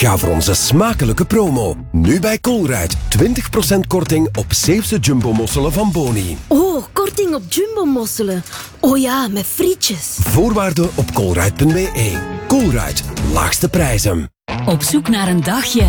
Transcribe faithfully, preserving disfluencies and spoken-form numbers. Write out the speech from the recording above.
Ga voor onze smakelijke promo. Nu bij Colruyt. twintig procent korting op Zeeuwse jumbo-mosselen van Boni. Oh, korting op jumbo-mosselen. Oh ja, met frietjes. Voorwaarden op colruyt punt be. Colruyt. Laagste prijzen. Op zoek naar een dagje